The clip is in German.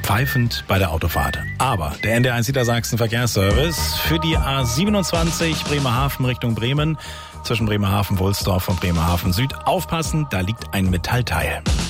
pfeifend bei der Autofahrt. Aber der NDR1 Niedersachsen Verkehrsservice für die A27 Bremerhaven Richtung Bremen zwischen Bremerhaven-Wulsdorf und Bremerhaven Süd. Aufpassen, da liegt ein Metallteil.